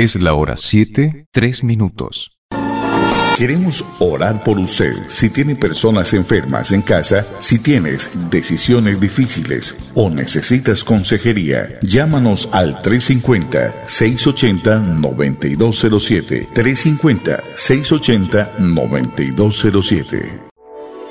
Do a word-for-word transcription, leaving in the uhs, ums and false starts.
Es la hora siete, tres minutos. Queremos orar por usted. Si tiene personas enfermas en casa, si tienes decisiones difíciles o necesitas consejería, llámanos al tres cinco cero, seis ocho cero, nueve dos cero siete. tres cinco cero, seis ocho cero, nueve dos cero siete.